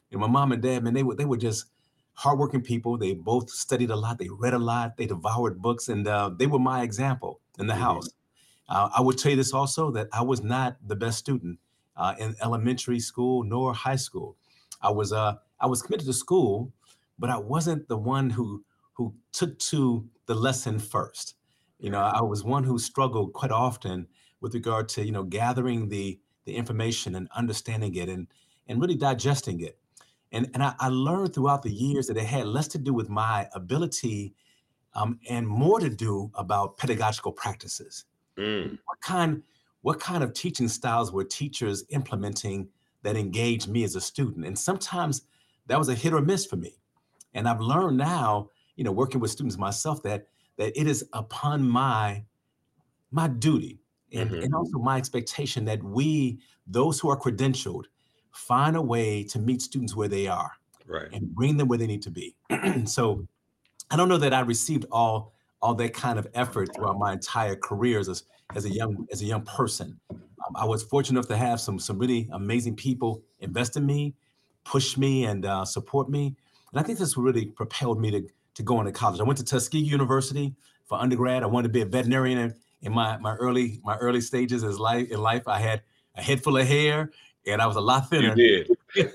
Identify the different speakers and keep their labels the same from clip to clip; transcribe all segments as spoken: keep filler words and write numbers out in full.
Speaker 1: And my mom and dad, man, they were they were just hardworking people. They both studied a lot. They read a lot. They devoured books, and uh, they were my example in the
Speaker 2: Mhm.
Speaker 1: house. Uh, I would tell you this also that I was not the best student uh, in elementary school nor high school. I was uh, I was committed to school, but I wasn't the one who who took to the lesson first. You know,
Speaker 2: Right.
Speaker 1: I was one who struggled quite often with regard to you know gathering the the information and understanding it and and really digesting it. And and I, I learned throughout the years that it had less to do with my ability um, and more to do about pedagogical practices.
Speaker 2: Mm.
Speaker 1: What kind what kind of teaching styles were teachers implementing that engaged me as a student? And sometimes that was a hit or miss for me. And I've learned now, you know, working with students myself, that that it is upon my my duty and,
Speaker 2: Mhm.
Speaker 1: and also my expectation that we, those who are credentialed, find a way to meet students where they are
Speaker 2: Right.
Speaker 1: and bring them where they need to be. So I don't know that I received all all that kind of effort throughout my entire career as a, as a young as a young person. Um, I was fortunate enough to have some some really amazing people invest in me, push me, and uh, support me, and I think this really propelled me to to go into college. I went to Tuskegee University for undergrad. I wanted to be a veterinarian in, in my my early my early stages as life in life. I had a head full of hair, and I was a lot
Speaker 2: You
Speaker 1: thinner.
Speaker 2: did.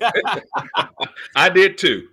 Speaker 2: I did too.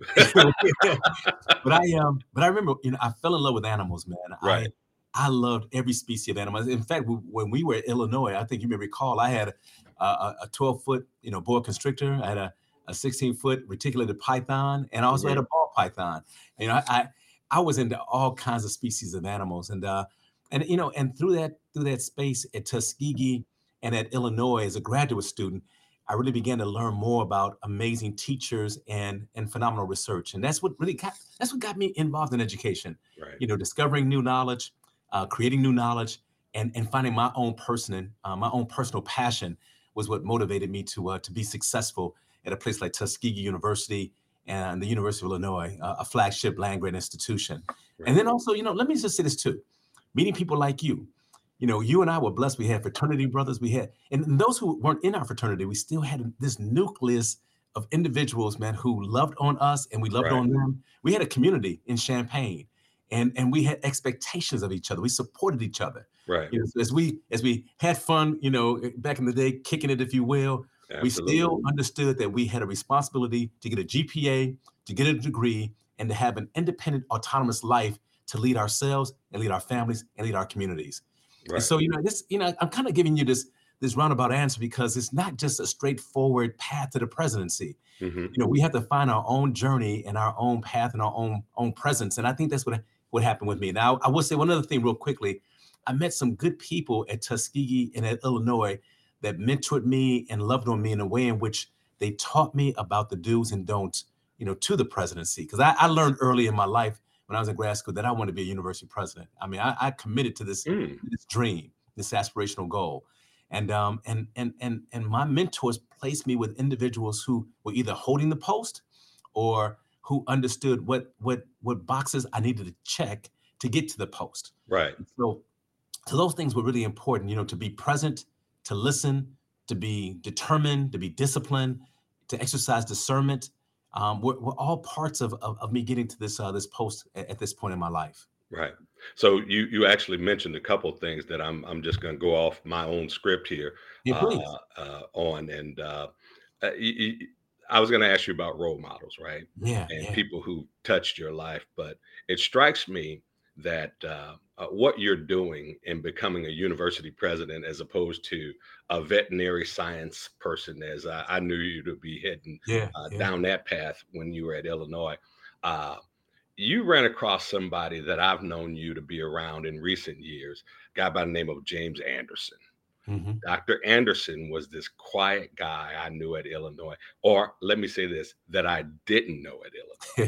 Speaker 1: But I um, but I remember, you know, I fell in love with animals, man.
Speaker 2: Right.
Speaker 1: I I loved every species of animals. In fact, w- when we were in Illinois, I think you may recall, I had a, a, a twelve foot, you know, boa constrictor. I had a, a sixteen foot reticulated python, and I also had
Speaker 2: Mhm.
Speaker 1: a ball python. You know, I, I I was into all kinds of species of animals, and uh, and you know, and through that through that space at Tuskegee and at Illinois as a graduate student, I really began to learn more about amazing teachers and and phenomenal research, and that's what really got that's what got me involved in education.
Speaker 2: Right.
Speaker 1: You know, discovering new knowledge, uh, creating new knowledge, and and finding my own person, uh, my own personal passion was what motivated me to uh, to be successful at a place like Tuskegee University and the University of Illinois, uh, a flagship land grant institution. And
Speaker 2: Right.
Speaker 1: then also, you know, let me just say this too: meeting people like you. You know, you and I were blessed. We had fraternity brothers. We had, and, and those who weren't in our fraternity, we still had this nucleus of individuals, man, who loved on us and we loved
Speaker 2: Right.
Speaker 1: on them. We had a community in Champaign, and and we had expectations of each other. We supported each other.
Speaker 2: Right.
Speaker 1: You know, so as we as we had fun, you know, eh, back in the day, kicking it, if you will, we
Speaker 2: Absolutely.
Speaker 1: still understood that we had a responsibility to get a G P A, to get a degree, and to have an independent, autonomous life to lead ourselves and lead our families and lead our communities. And
Speaker 2: Right.
Speaker 1: so, you know, this, you know, I'm kind of giving you this this roundabout answer because it's not just a straightforward path to the presidency.
Speaker 2: Mhm.
Speaker 1: You know, we have to find our own journey and our own path and our own own presence. And I think that's what what happened with me. Now, I will say one other thing real quickly. I met some good people at Tuskegee and at Illinois that mentored me and loved on me in a way in which they taught me about the do's and don'ts, you know, to the presidency. Because I, I learned early in my life when I was in grad school that I wanted to be a university president. I mean, I, I committed to this
Speaker 2: Mm.
Speaker 1: this dream, this aspirational goal. And um and and and and my mentors placed me with individuals who were either holding the post or who understood what what what boxes I needed to check to get to the post.
Speaker 2: Right.
Speaker 1: So so those things were really important, you know, to be present, to listen, to be determined, to be disciplined, to exercise discernment. Um, were, were all parts of, of of me getting to this uh, this post at, at this point in my life.
Speaker 2: Right. So you you actually mentioned a couple things that I'm I'm just going to go off my own script here
Speaker 1: Yeah, please.
Speaker 2: uh, uh, on, and uh, uh, y- y- I was going to ask you about role models, right,
Speaker 1: Yeah,
Speaker 2: and
Speaker 1: yeah,
Speaker 2: people who touched your life, but it strikes me that uh, uh, what you're doing in becoming a university president, as opposed to a veterinary science person, as I, I knew you to be heading
Speaker 1: yeah,
Speaker 2: uh,
Speaker 1: yeah.
Speaker 2: down that path when you were at Illinois. Uh, you ran across somebody that I've known you to be around in recent years, a guy by the name of James Anderson.
Speaker 1: Hmm.
Speaker 2: doctor Anderson was this quiet guy I knew at Illinois, or let me say this, that I didn't know at Illinois.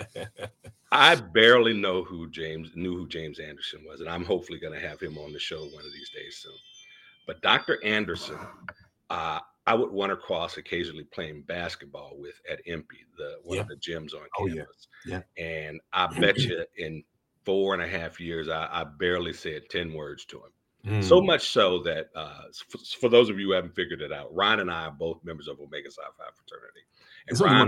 Speaker 2: I barely know who James knew who James Anderson was, and I'm hopefully going to have him on the show one of these days soon. But doctor Anderson, uh, I would run across occasionally playing basketball with at M P, the one
Speaker 1: Yeah.
Speaker 2: of the gyms on
Speaker 1: Oh yeah.
Speaker 2: campus.
Speaker 1: Yeah.
Speaker 2: And I bet you in four and a half years, I, I barely said ten words to him. So
Speaker 1: Mm.
Speaker 2: much so that uh, for, for those of you who haven't figured it out, Ryan and I are both members of Omega Psi Phi fraternity, and
Speaker 1: There's only one
Speaker 2: Ryan